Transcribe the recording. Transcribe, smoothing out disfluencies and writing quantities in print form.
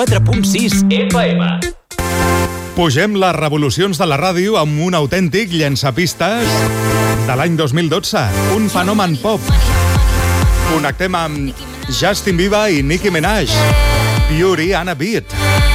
4.6 FM. Pugem les revolucions de la ràdio amb un autèntic llançapistes de l'any 2012, un fenomen pop. Connectem amb Justin Bieber i Nicki Minaj, Beauty and a Beat.